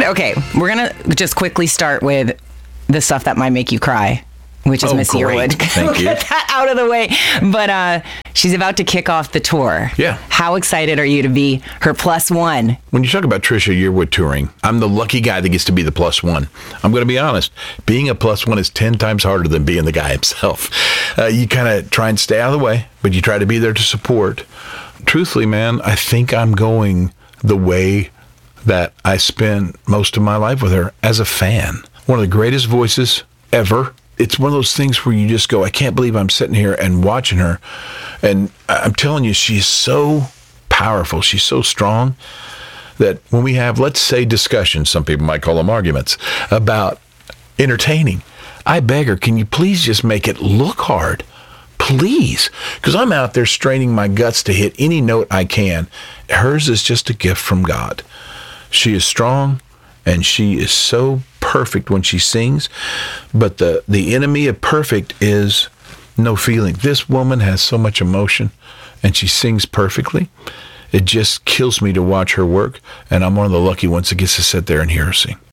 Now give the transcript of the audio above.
Okay, we're going to just quickly start with the stuff that might make you cry, which is Miss Yearwood. Thank you. Get that out of the way. But she's about to kick off the tour. Yeah. How excited are you to be her +1? When you talk about Trisha Yearwood touring, I'm the lucky guy that gets to be the +1. I'm going to be honest. Being a +1 is 10 times harder than being the guy himself. You kind of try and stay out of the way, but you try to be there to support. Truthfully, man, I think I'm going the way that I spend most of my life with her as a fan. One of the greatest voices ever. It's one of those things where you just go, I can't believe I'm sitting here and watching her. And I'm telling you, she's so powerful. She's so strong that when we have, let's say, discussions, some people might call them arguments, about entertaining, I beg her, can you please just make it look hard? Please. Because I'm out there straining my guts to hit any note I can. Hers is just a gift from God. She is strong, and she is so perfect when she sings, but the enemy of perfect is no feeling. This woman has so much emotion, and she sings perfectly. It just kills me to watch her work, and I'm one of the lucky ones that gets to sit there and hear her sing.